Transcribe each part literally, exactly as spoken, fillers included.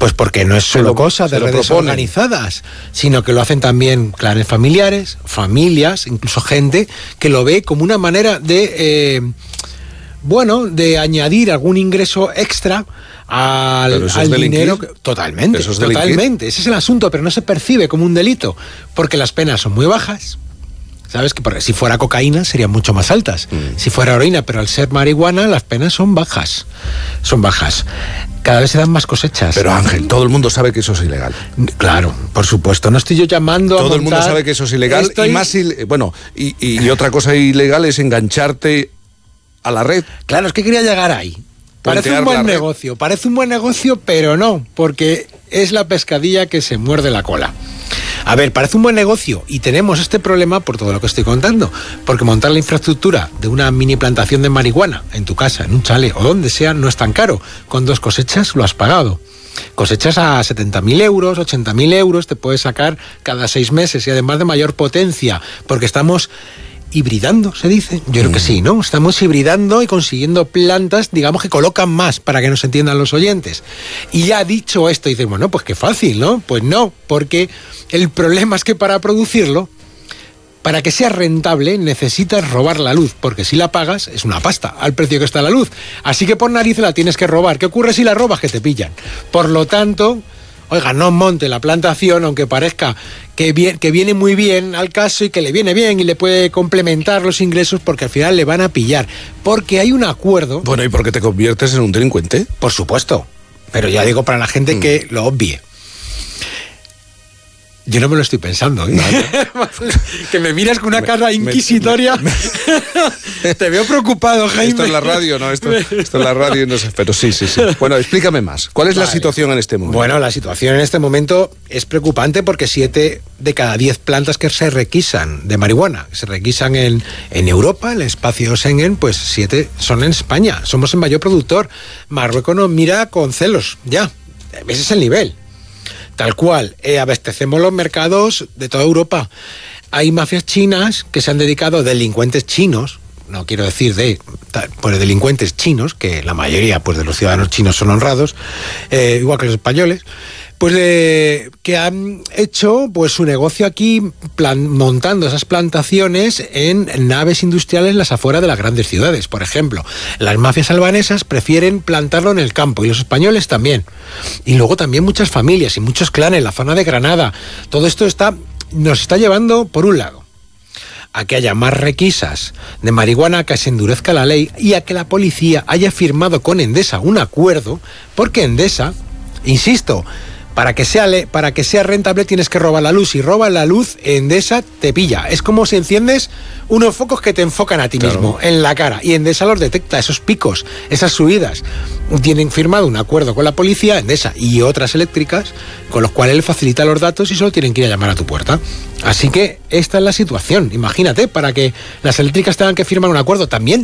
Pues porque no es solo lo, cosa de redes proponen. organizadas, sino que lo hacen también clanes familiares, familias, incluso gente que lo ve como una manera de, eh, bueno, de añadir algún ingreso extra al, al dinero. Que, totalmente, ¿Eso es totalmente. Ese es el asunto, pero no se percibe como un delito, porque las penas son muy bajas. ¿Sabes? Que porque si fuera cocaína serían mucho más altas. Mm. Si fuera heroína, pero al ser marihuana las penas son bajas. Son bajas. Cada vez se dan más cosechas. Pero Ángel, todo el mundo sabe que eso es ilegal. Claro, por supuesto. No estoy yo llamando todo a montar... el mundo sabe que eso es ilegal. Estoy... Y más il... bueno, y, y, y otra cosa ilegal es engancharte a la red. Claro, es que quería llegar ahí. Parece un buen negocio, parece un buen negocio, pero no, porque es la pescadilla que se muerde la cola. A ver, parece un buen negocio y tenemos este problema por todo lo que estoy contando, porque montar la infraestructura de una mini plantación de marihuana en tu casa, en un chalet o donde sea, no es tan caro. Con dos cosechas lo has pagado. Cosechas a setenta mil euros, ochenta mil euros, te puedes sacar cada seis meses y además de mayor potencia, porque estamos... hibridando, se dice. Yo creo que sí, ¿no? Estamos hibridando y consiguiendo plantas, digamos, que colocan más, para que nos entiendan los oyentes. Y ya dicho esto, dices, bueno, pues qué fácil, ¿no? Pues no, porque el problema es que para producirlo, para que sea rentable, necesitas robar la luz, porque si la pagas, es una pasta, al precio que está la luz. Así que por narices la tienes que robar. ¿Qué ocurre si la robas? Que te pillan. Por lo tanto... Oiga, no monte la plantación, aunque parezca que, bien, que viene muy bien al caso y que le viene bien y le puede complementar los ingresos, porque al final le van a pillar. Porque hay un acuerdo... Bueno, ¿y por qué te conviertes en un delincuente? Por supuesto, pero ya digo para la gente mm. que lo obvie. Yo no me lo estoy pensando, ¿eh? No, no. Que me miras con una cara inquisitoria. Me, me, Te veo preocupado, Jaime. Esto es la radio, ¿no? Esto, esto es la radio, no sé, pero sí, sí, sí. Bueno, explícame más. ¿Cuál es vale. la situación en este momento? Bueno, la situación en este momento es preocupante porque siete de cada diez plantas que se requisan de marihuana, que se requisan en, en Europa, el espacio Schengen, pues siete son en España. Somos el mayor productor. Marruecos nos mira con celos, ya. Ese es el nivel. Tal cual, eh, abastecemos los mercados de toda Europa. Hay mafias chinas que se han dedicado, delincuentes chinos, no quiero decir de, pues delincuentes chinos, que la mayoría pues de los ciudadanos chinos son honrados, eh, igual que los españoles, pues de, que han hecho pues su negocio aquí plan, montando esas plantaciones en naves industriales las afueras de las grandes ciudades. Por ejemplo, las mafias albanesas prefieren plantarlo en el campo y los españoles también. Y luego también muchas familias y muchos clanes en la zona de Granada. Todo esto está, nos está llevando, por un lado, a que haya más requisas de marihuana, a que se endurezca la ley y a que la policía haya firmado con Endesa un acuerdo, porque Endesa, insisto, Para que sea le, para que sea rentable tienes que robar la luz. Si robas la luz, Endesa te pilla. Es como si enciendes unos focos que te enfocan a ti claro. mismo, en la cara. Y Endesa los detecta, esos picos, esas subidas. Tienen firmado un acuerdo con la policía, Endesa y otras eléctricas, con los cuales le facilita los datos y solo tienen que ir a llamar a tu puerta. Así que esta es la situación. Imagínate, para que las eléctricas tengan que firmar un acuerdo. También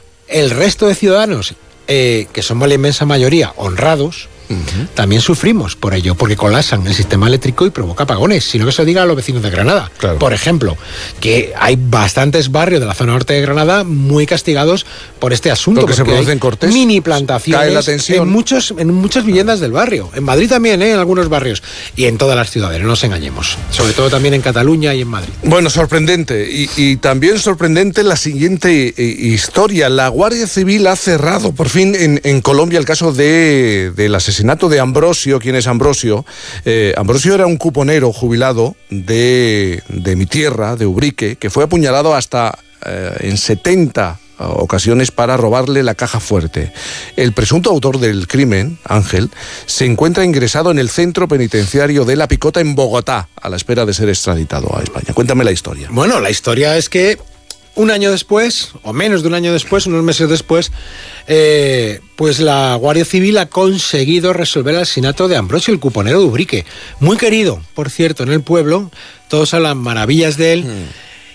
el resto de ciudadanos, eh, que somos la inmensa mayoría, honrados, Uh-huh. también sufrimos por ello, porque colapsan el sistema eléctrico y provoca apagones. Sino que se diga a los vecinos de Granada, claro. por ejemplo, que hay bastantes barrios de la zona norte de Granada muy castigados por este asunto, porque, porque se producen cortes, mini plantaciones cae la tensión. en muchos en muchas viviendas del barrio, en Madrid también, ¿eh? en algunos barrios y en todas las ciudades, no nos engañemos, sobre todo también en Cataluña y en Madrid. Bueno, sorprendente y, y también sorprendente la siguiente eh, historia. La Guardia Civil ha cerrado por fin en, en Colombia el caso de del asesinato de Ambrosio. ¿Quién es Ambrosio? Eh, Ambrosio era un cuponero jubilado de, de mi tierra, de Ubrique, que fue apuñalado hasta eh, en setenta ocasiones para robarle la caja fuerte. El presunto autor del crimen, Ángel, se encuentra ingresado en el centro penitenciario de La Picota en Bogotá, a la espera de ser extraditado a España. Cuéntame la historia. Bueno, la historia es que un año después, o menos de un año después, unos meses después, eh, pues la Guardia Civil ha conseguido resolver el asesinato de Ambrosio, el cuponero de Ubrique. Muy querido, por cierto, en el pueblo. Todos hablan maravillas de él. Mm.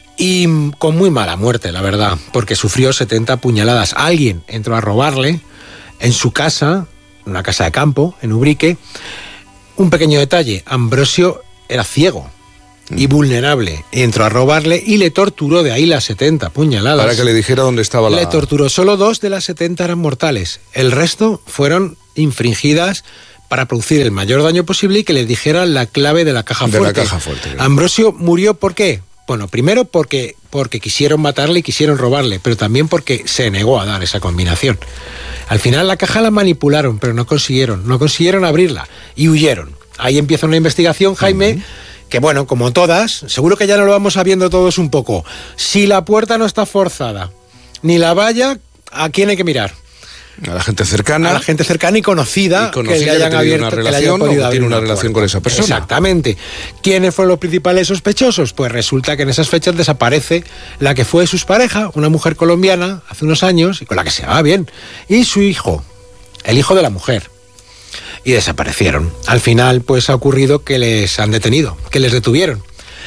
Y con muy mala muerte, la verdad, porque sufrió setenta puñaladas. Alguien entró a robarle en su casa, una casa de campo, en Ubrique. Un pequeño detalle, Ambrosio era ciego y vulnerable. Entró a robarle y le torturó, de ahí las setenta puñaladas. Para que le dijera dónde estaba la... Le torturó. Solo dos de las setenta eran mortales. El resto fueron infringidas para producir el mayor daño posible y que les dijeran la clave de la caja de fuerte. La caja fuerte claro. Ambrosio murió, ¿por qué? Bueno, primero porque, porque quisieron matarle y quisieron robarle, pero también porque se negó a dar esa combinación. Al final la caja la manipularon, pero no consiguieron, no consiguieron abrirla y huyeron. Ahí empieza una investigación, Jaime, uh-huh. que bueno, como todas, seguro que ya no lo vamos sabiendo todos un poco. Si la puerta no está forzada, ni la valla, ¿a quién hay que mirar? A la gente cercana. A la gente cercana y conocida, y conocida que le hayan que abierto, una que relación, le hayan podido o que tiene una relación puerta. con esa persona. Exactamente. ¿Quiénes fueron los principales sospechosos? Pues resulta que en esas fechas desaparece la que fue su pareja, una mujer colombiana, hace unos años, y con la que se va bien, y su hijo, el hijo de la mujer. Y desaparecieron. Al final, pues ha ocurrido que les han detenido, que les detuvieron.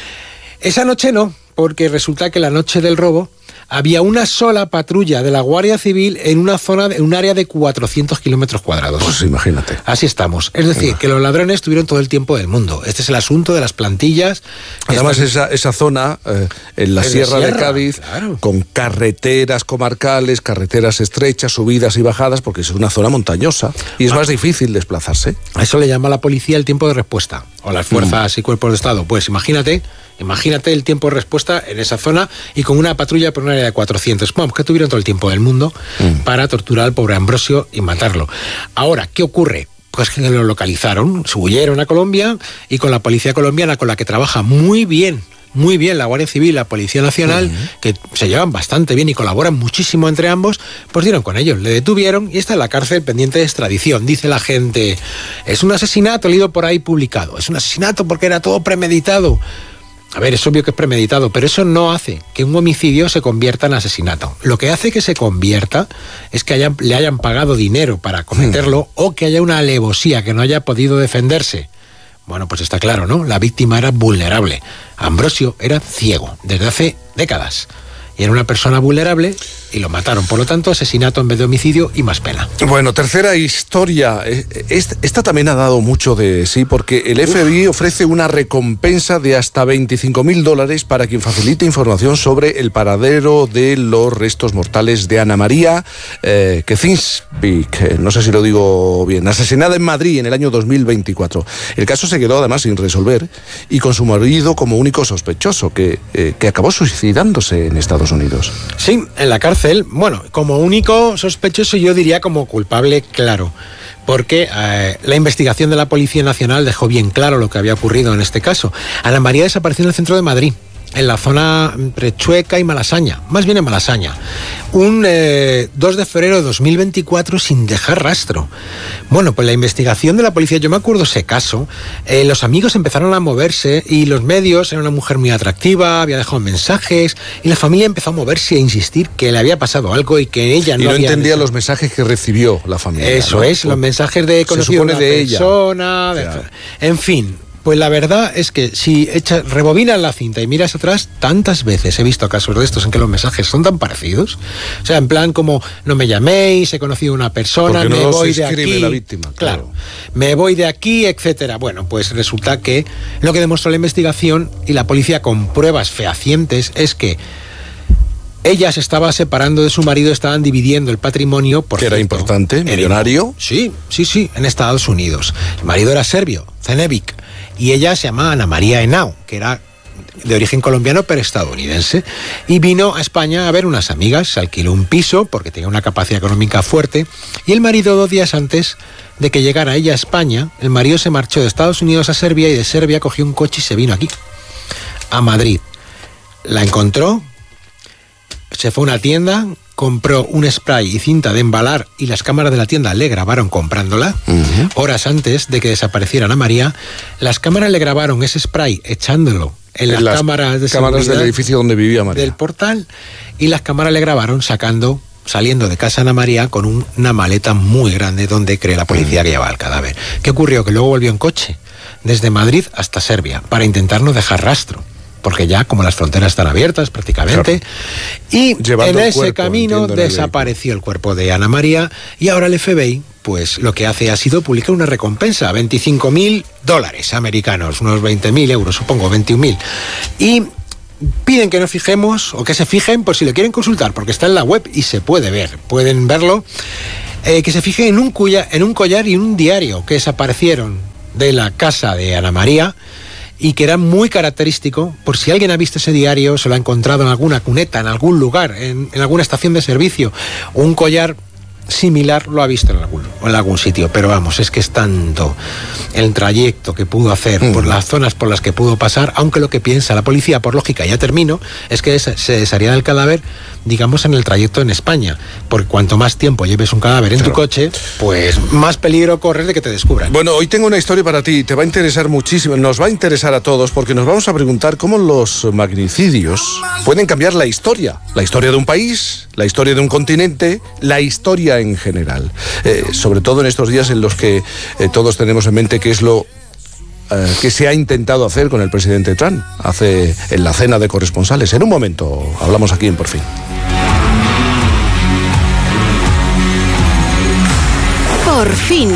Esa noche no, porque resulta que la noche del robo había una sola patrulla de la Guardia Civil en una zona, en un área de cuatrocientos kilómetros cuadrados. Pues imagínate. Así estamos. Es decir, que los ladrones estuvieron todo el tiempo del mundo. Este es el asunto de las plantillas. Además, esa, esa zona, eh, en la sierra, sierra de Cádiz, claro. con carreteras comarcales, carreteras estrechas, subidas y bajadas, porque es una zona montañosa y es ah. más difícil desplazarse. A eso le llama la policía el tiempo de respuesta, o las fuerzas mm. y cuerpos de Estado. Pues imagínate... Imagínate el tiempo de respuesta en esa zona y con una patrulla por un área de cuatrocientos. Vamos, que tuvieron todo el tiempo del mundo mm. para torturar al pobre Ambrosio y matarlo. Ahora, ¿qué ocurre? Pues que lo localizaron, se huyeron a Colombia y con la policía colombiana, con la que trabaja muy bien, muy bien la Guardia Civil, la Policía Nacional, uh-huh. que se llevan bastante bien y colaboran muchísimo entre ambos, pues dieron con ellos, le detuvieron y está en la cárcel pendiente de extradición. Dice la gente, es un asesinato, leído por ahí publicado, es un asesinato porque era todo premeditado. A ver, es obvio que es premeditado, pero eso no hace que un homicidio se convierta en asesinato. Lo que hace que se convierta es que hayan, le hayan pagado dinero para cometerlo hmm. o que haya una alevosía, que no haya podido defenderse. Bueno, pues está claro, ¿no? La víctima era vulnerable. Ambrosio era ciego desde hace décadas. Y era una persona vulnerable y lo mataron. Por lo tanto, asesinato en vez de homicidio y más pena. Bueno, tercera historia. Esta también ha dado mucho de sí, porque el F B I Uf. ofrece una recompensa de hasta veinticinco mil dólares para quien facilite información sobre el paradero de los restos mortales de Ana María eh, Kędzierski, no sé si lo digo bien, asesinada en Madrid en el año dos mil veinticuatro. El caso se quedó además sin resolver y con su marido como único sospechoso, que, eh, que acabó suicidándose en Estados Unidos. Sí, en la cárcel, bueno, como único sospechoso, yo diría como culpable, claro, porque eh, la investigación de la Policía Nacional dejó bien claro lo que había ocurrido en este caso. Ana María desapareció en el centro de Madrid, en la zona entre Chueca y Malasaña, más bien en Malasaña, un eh, dos de febrero de dos mil veinticuatro sin dejar rastro. Bueno, pues la investigación de la policía, yo me acuerdo ese caso, eh, los amigos empezaron a moverse y los medios, era una mujer muy atractiva, había dejado mensajes y la familia empezó a moverse e insistir que le había pasado algo y que ella no, y no había entendía los mensajes que recibió la familia. Eso, ¿no? Es, los mensajes de conocido de, de persona, ella. De, en fin. Pues la verdad es que si echas, rebobinas la cinta y miras atrás, tantas veces he visto casos de estos en que los mensajes son tan parecidos. O sea, en plan como, no me llaméis, he conocido a una persona, no me voy de aquí. La víctima, claro. claro, me voy de aquí, etcétera. Bueno, pues resulta que lo que demostró la investigación y la policía con pruebas fehacientes es que ella se estaba separando de su marido, estaban dividiendo el patrimonio. Por que era cierto, importante, millonario. Sí, sí, sí, en Estados Unidos. El marido era serbio, Cenevic, y ella se llamaba Ana María Henao, que era de origen colombiano pero estadounidense, y vino a España a ver unas amigas, se alquiló un piso porque tenía una capacidad económica fuerte, y el marido, dos días antes de que llegara ella a España, el marido se marchó de Estados Unidos a Serbia y de Serbia cogió un coche y se vino aquí, a Madrid. La encontró, se fue a una tienda, compró un spray y cinta de embalar y las cámaras de la tienda le grabaron comprándola. Uh-huh. Horas antes de que desapareciera Ana María, las cámaras le grabaron ese spray echándolo en, en las, las cámaras de cámaras del edificio donde vivía María. Del portal, y las cámaras le grabaron sacando, saliendo de casa Ana María con un, una maleta muy grande donde cree la policía uh-huh. que llevaba el cadáver. ¿Qué ocurrió? Que luego volvió en coche desde Madrid hasta Serbia para intentar no dejar rastro, porque ya como las fronteras están abiertas prácticamente, claro. y Llevando en ese cuerpo, camino desapareció el cuerpo de Ana María y ahora el F B I pues lo que hace ha sido publicar una recompensa, veinticinco mil dólares americanos, unos veinte mil euros, supongo, veintiún mil, y piden que nos fijemos o que se fijen por si lo quieren consultar, porque está en la web y se puede ver, pueden verlo. eh, que se fije en un, cuya, en un collar y un diario que desaparecieron de la casa de Ana María y que era muy característico, por si alguien ha visto ese diario, se lo ha encontrado en alguna cuneta, en algún lugar, en, en alguna estación de servicio, un collar similar lo ha visto en algún, en algún sitio, pero vamos, es que es tanto el trayecto que pudo hacer mm. por las zonas por las que pudo pasar, aunque lo que piensa la policía, por lógica, ya termino, es que se desharía del cadáver, digamos, en el trayecto en España, porque cuanto más tiempo lleves un cadáver en claro. tu coche, pues más peligro corres de que te descubran. Bueno, hoy tengo una historia para ti, te va a interesar muchísimo, nos va a interesar a todos, porque nos vamos a preguntar cómo los magnicidios pueden cambiar la historia, la historia de un país, la historia de un continente, la historia en general, eh, sobre todo en estos días en los que eh, todos tenemos en mente qué es lo eh, que se ha intentado hacer con el presidente Trump hace en la cena de corresponsales. En un momento hablamos aquí en Por Fin. Por Fin.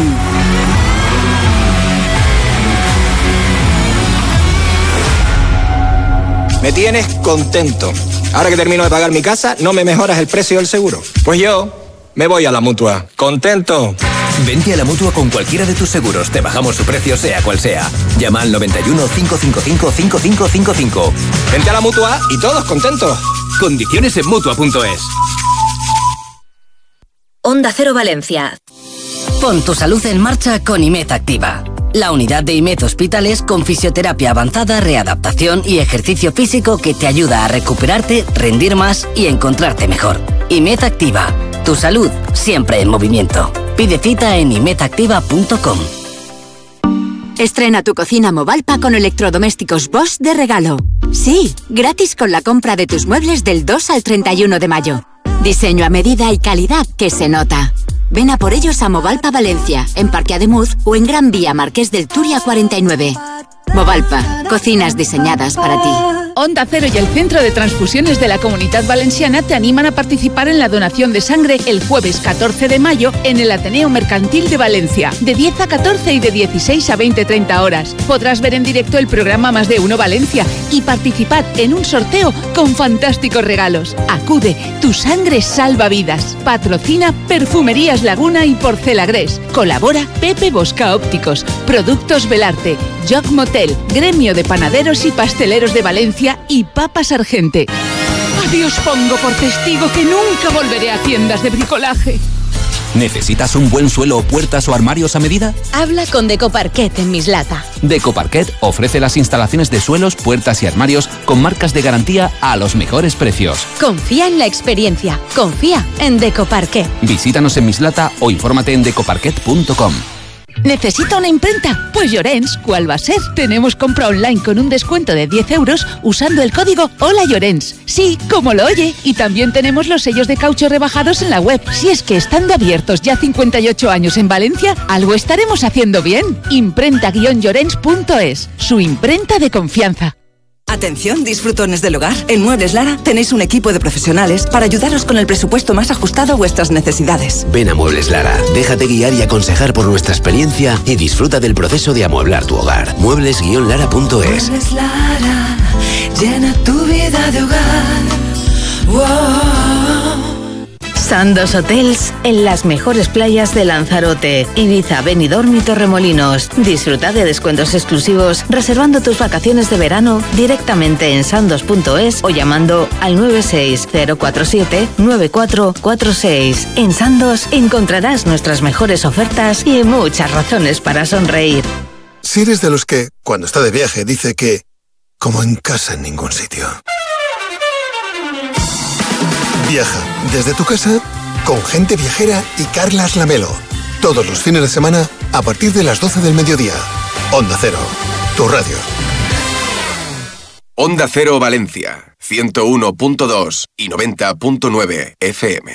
Me tienes contento. Ahora que termino de pagar mi casa, ¿no me mejoras el precio del seguro? Pues yo me voy a la Mutua. ¡Contento! Vente a la Mutua con cualquiera de tus seguros. Te bajamos su precio, sea cual sea. Llama al noventa y uno, cinco cinco cinco, cinco cinco cinco cinco. Vente a la Mutua y todos contentos. Condiciones en Mutua punto es. Onda Cero Valencia. Pon tu salud en marcha con IMED Activa. La unidad de IMED Hospitales con fisioterapia avanzada, readaptación y ejercicio físico que te ayuda a recuperarte, rendir más y encontrarte mejor. IMED Activa. Tu salud siempre en movimiento. Pide cita en imed activa punto com. Estrena tu cocina Movalpa con electrodomésticos Bosch de regalo. Sí, gratis con la compra de tus muebles del dos al treinta y uno de mayo. Diseño a medida y calidad que se nota. Ven a por ellos a Movalpa Valencia, en Parque Ademuz o en Gran Vía Marqués del Turia cuarenta y nueve. Movalpa, cocinas diseñadas para ti. Onda Cero y el Centro de Transfusiones de la Comunitat Valenciana te animan a participar en la donación de sangre el jueves catorce de mayo en el Ateneo Mercantil de Valencia, de diez a catorce y de dieciséis a veinte treinta horas. Podrás ver en directo el programa Más de Uno Valencia y participar en un sorteo con fantásticos regalos. Acude, tu sangre salva vidas. Patrocina Perfumerías Laguna y Porcelagres. Colabora Pepe Bosca Ópticos, Productos Belarte, Joc Motel, Gremio de Panaderos y Pasteleros de Valencia y Papas Argente. A Dios pongo por testigo que nunca volveré a tiendas de bricolaje. ¿Necesitas un buen suelo, puertas o armarios a medida? Habla con Decoparquet en Mislata. Decoparquet ofrece las instalaciones de suelos, puertas y armarios con marcas de garantía a los mejores precios. Confía en la experiencia. Confía en Decoparquet. Visítanos en Mislata o infórmate en decoparquet punto com. ¿Necesita una imprenta? Pues Llorens, ¿cuál va a ser? Tenemos compra online con un descuento de diez euros usando el código Hola Llorens. Sí, como lo oye. Y también tenemos los sellos de caucho rebajados en la web. Si es que estando abiertos ya cincuenta y ocho años en Valencia, algo estaremos haciendo bien. imprenta guion llorens punto es, su imprenta de confianza. Atención, disfrutones del hogar. En Muebles Lara tenéis un equipo de profesionales para ayudaros con el presupuesto más ajustado a vuestras necesidades. Ven a Muebles Lara, déjate guiar y aconsejar por nuestra experiencia y disfruta del proceso de amueblar tu hogar. muebles guion lara punto es. Muebles Lara, llena tu vida de hogar. Wow. Sandos Hotels en las mejores playas de Lanzarote, Ibiza, Benidorm y Torremolinos. Disfruta de descuentos exclusivos reservando tus vacaciones de verano directamente en sandos punto es o llamando al nueve seis cero cuatro siete nueve cuatro cuatro seis. En Sandos encontrarás nuestras mejores ofertas y muchas razones para sonreír. Si eres de los que, cuando está de viaje, dice que como en casa en ningún sitio. Viaja desde tu casa con Gente Viajera y Carlas Lamelo. Todos los fines de semana a partir de las doce del mediodía. Onda Cero, tu radio. Onda Cero Valencia, ciento uno punto dos y noventa punto nueve F M.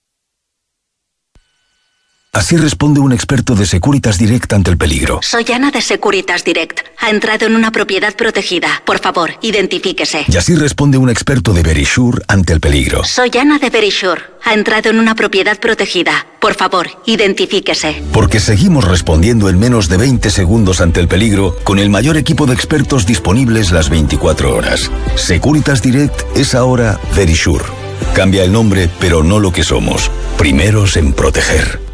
Así responde un experto de Securitas Direct ante el peligro. Soy Ana de Securitas Direct. Ha entrado en una propiedad protegida. Por favor, identifíquese. Y así responde un experto de Verisure ante el peligro. Soy Ana de Verisure. Ha entrado en una propiedad protegida. Por favor, identifíquese. Porque seguimos respondiendo en menos de veinte segundos ante el peligro con el mayor equipo de expertos disponibles las veinticuatro horas. Securitas Direct es ahora Verisure. Cambia el nombre, pero no lo que somos. Primeros en proteger.